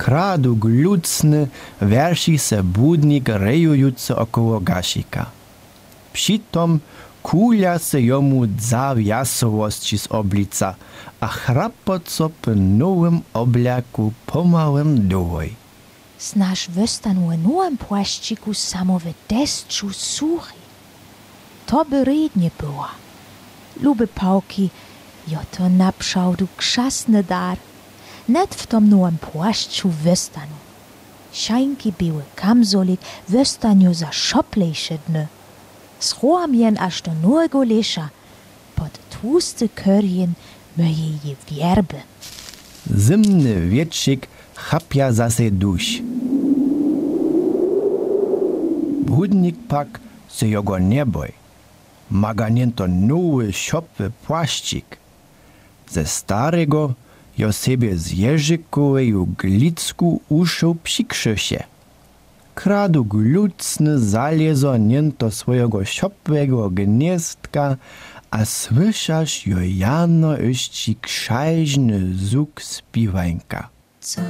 Kradu glucny, wierši se budnik rejujucy około gasika. Přitom kulia se jomu dza wjasowości z oblica, a chrapoco po nowym oblaku pomałym dołoj. Znaš wystanu w nowym płaszczyku samo w deszczu suchi. To by rednie była. Lube pałki, jo to naprzałdu krzasny dar. Net w tom nowym płaszczu wystanu. Szajnki biły kamzolik wystanu za szoplejsze dny. Schroam jen aż do nowego lesza, pod tłusty körjen myje je wierby. Zimny wietrzyk chapia zase duś. Budnik pak se jogo nie boj. Maganien to nowy szopwy płaszczyk. Ze starego jo sobie z jeżykoweju glicku uszą przykrzysie. Kradu glucny zalezo niento swojego szopwego gniazdka, a słyszasz jo jano jeszcze krzajżny zuk spiwańka. Co